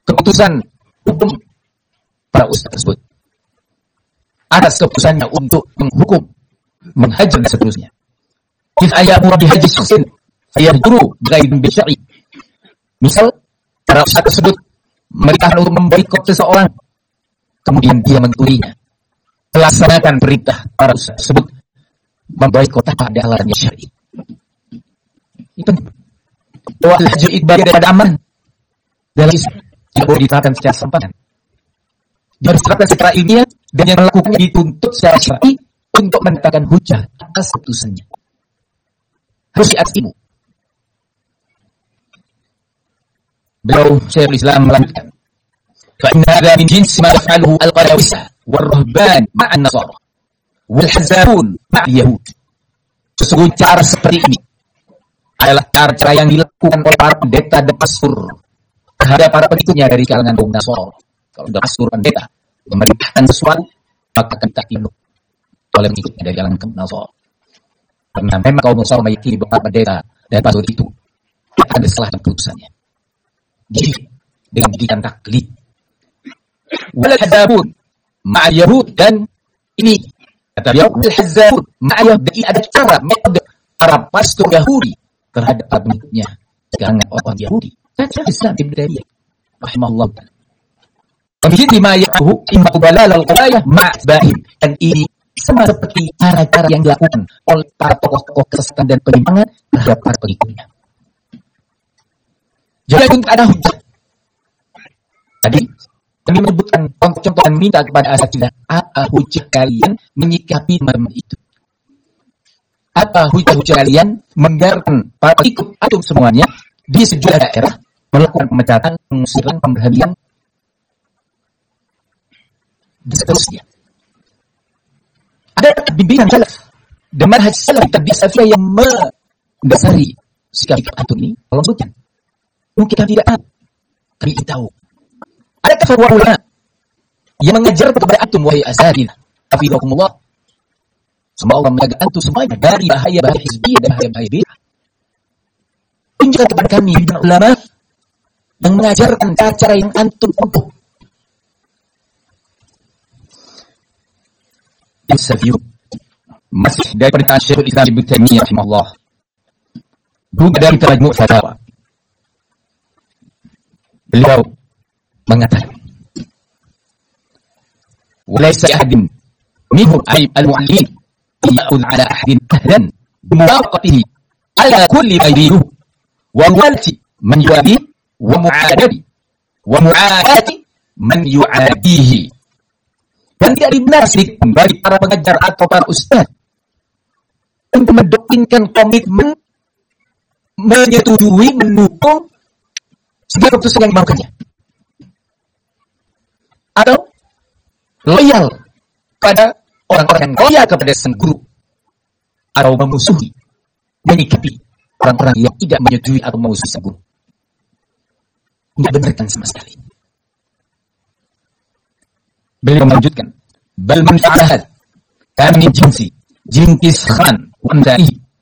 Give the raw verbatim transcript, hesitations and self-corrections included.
keputusan hukum para ustaz tersebut atas keputusannya untuk menghukum, menghajar dan seterusnya. Jika ayamur bihaji syaksin ayamuru ghaibun bisyari. Misal para ustaz tersebut merintahkan untuk memboikot seseorang, kemudian dia mengikutinya, melaksanakan perintah para ustaz tersebut memboikot tanpa ada alasan yang syar'i. Itu bahwa al-hajr ikbal daripada aman dalam Islam tidak boleh diterapkan secara sembarangan. Harus diterapkan secara ilmiah dan yang melakukannya dituntut secara syar'i untuk menetapkan hujah atas keputusannya. Harus diaktimu. Beliau Syekhul Islam melanjutkan, fa inna hadha min jinsi ma yaf'aluhu al-qarawisa war-ruhban ma'an nasara wal-hazarun ma'al yahud. Sesungguhnya cara seperti ini adalah cara yang dilakukan oleh para pendeta dan pastor terhadap para pengikutnya dari kalangan kaum Nasara. Kalau sudah pastor pendeta memerintahkan sesuatu, maka akan ditaati oleh pengikutnya dari kalangan kaum Nasara. Karena memang kaum Nasara meyakini bahwa pendeta dan pastor itu ada salah keputusannya. Jadi dengan didikan taklid. Wal hazabun ma'a yahud, dan ini kata beliau wal hazabun ma'a yahud, ini ada cara metode para pastor Yahudi terhadap pengikutnya kalangan orang Yahudi. Kata Islam Ibn Taimiyah rahimahullah taala. Kemudian lima yahu imma balal al-qadaya ma'bahim, dan ini sama seperti cara-cara yang dilakukan oleh para tokoh-tokoh kesesatan dan penyimpangan terhadap para pengikutnya. Jadi untuk ada hujah. Tadi kami menyebutkan contoh-contoh dan minta kepada asatidzah, apa hujah kalian menyikapi teman itu? Apa hujah-hujah kalian menggarkan para pengikut antum semuanya di sejumlah daerah melakukan pemecatan, pengusiran, pemberhentian dan seterusnya? Ada bimbingan salaf dan manhaj salaf tarbiyah salafiyah yang mendasari sikap antum ini? Kalau sebutkan mungkin kita tidak tahu, kami tahu. Ada kafir ulama yang mengajar kepada antum, wahai asatidzah, hafizakumullah, semoga Allah menjaga antum semuanya dari bahaya-bahaya hizbiyah dan bahaya-bahaya bid'ah. Tunjukkan kepada kami bid'ah ulama yang mengajarkan cara-cara yang antum tempuh. Interview masih dari pernyataan Syekhul Islam Ibnu Taimiyah rahimahullah. Juga dari Majmu' Fatawa. Beliau mengatakan, "Walaysa ahadin minhum ay al-mu'allim ya'khudh 'ala ahadin ahlan bimuwafaqatihi 'ala kulli ma yuridu wa mu'alati man yu'adi wa mu'adati wa mu'adati man yu'adihi." Dan tidak benar sedikit bagi para pengajar atau para ustaz untuk mendoktrinkan komitmen menyetujui, mendukung segala keputusan yang dimaukannya, atau loyal pada orang-orang yang loyal kepada sang guru, atau memusuhi, menyikapi orang-orang yang tidak menyetujui atau memusuhi sang guru. Tidak benarkan sama sekali. Beliau melanjutkan, bal man fa'ala hadzal kana min jinsi jinkis khan wa amsalihi